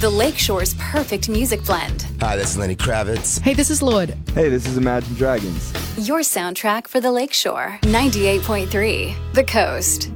the Lakeshore's perfect music blend. Hi, this is Lenny Kravitz. Hey, this is Lorde. Hey, this is Imagine Dragons. Your soundtrack for the Lakeshore. 98.3 The Coast.